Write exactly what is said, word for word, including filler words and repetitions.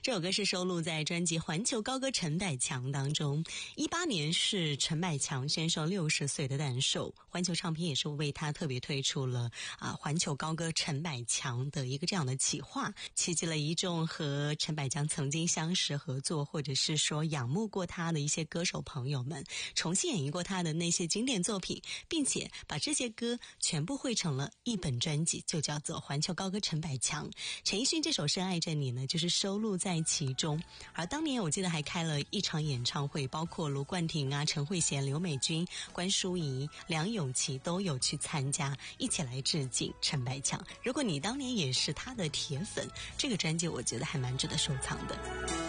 这首歌是收录在专辑《环球高歌陈百强》当中。一八年是陈百强先生六十岁的诞寿，环球唱片也是为他特别推出了啊环球高歌陈百强的一个这样的企划，企集了一众和陈百强曾经相识合作，或者是说仰慕过他的一些歌手朋友们，重新演绎过他的那些经典作品，并且把这些歌全部汇成了一本专辑，就叫做《环球高歌陈百强》。陈奕迅这首《深爱着你》呢，就是收录在其中。而当年我记得还开了一场演唱会，包括卢冠廷啊、陈慧娴、刘美君、关淑怡、梁咏琪都有去参加，一起来致敬陈百强。如果你当年也是他的铁粉，这个专辑我觉得还蛮值得收藏的。